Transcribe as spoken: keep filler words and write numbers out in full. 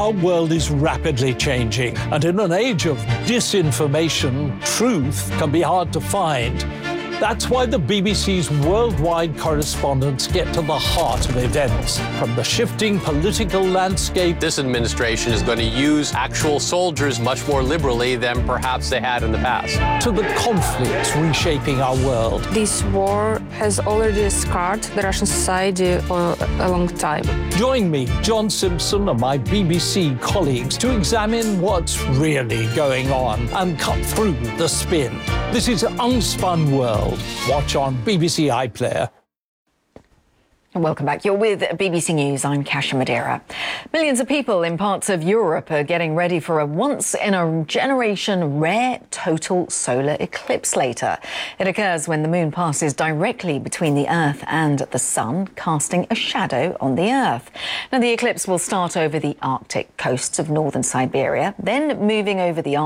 Our world is rapidly changing, and in an age of disinformation, truth can be hard to find. That's why the B B C's worldwide correspondents get to the heart of events. From the shifting political landscape, this administration is going to use actual soldiers much more liberally than perhaps they had in the past, to the conflicts reshaping our world. This war has already scarred the Russian society for a long time. Join me, John Simpson, and my B B C colleagues to examine what's really going on and cut through the spin. This is Unspun World. Watch on B B C iPlayer. Welcome back. You're with B B C News. I'm Kasia Madeira. Millions of people in parts of Europe are getting ready for a once-in-a-generation rare total solar eclipse later. It occurs when the moon passes directly between the Earth and the sun, casting a shadow on the Earth. Now, the eclipse will start over the Arctic coasts of northern Siberia, then moving over the Arctic